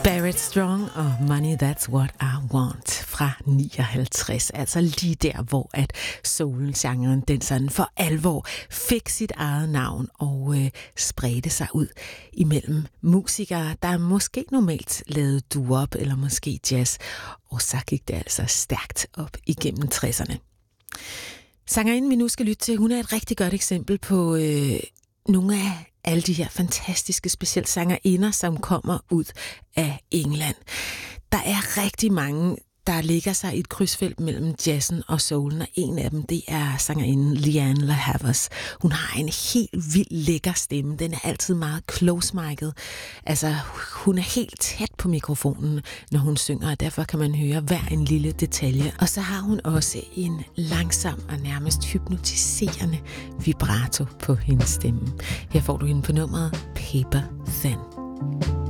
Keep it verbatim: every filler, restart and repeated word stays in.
Barrett Strong og Money That's What I Want fra nioghalvtreds, altså lige der, hvor at soul-genren den sådan for alvor fik sit eget navn og øh, spredte sig ud imellem musikere, der måske normalt lavede doo-wop eller måske jazz, og så gik det altså stærkt op igennem tresserne. Sangerinden, vi nu skal lytte til, hun er et rigtig godt eksempel på øh, nogle af alle de her fantastiske specielt sangerinder, som kommer ud af England. Der er rigtig mange, der ligger sig i et krydsfelt mellem jazzen og soulen, og en af dem, det er sangerinden Lianne La Havas. Hun har en helt vild lækker stemme. Den er altid meget close-mic'et. Altså, hun er helt tæt på mikrofonen, når hun synger, og derfor kan man høre hver en lille detalje. Og så har hun også en langsom og nærmest hypnotiserende vibrato på hendes stemme. Her får du hende på nummeret Paper Thin.